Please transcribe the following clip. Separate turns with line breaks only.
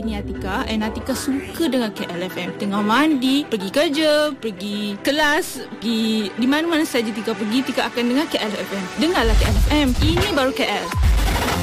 Ini Atika, and Atika suka dengan KLFM. Tengah mandi, pergi kerja, pergi kelas, pergi di mana-mana saja Tika pergi, Tika akan dengar KLFM. Dengarlah KLFM. Ini baru KL.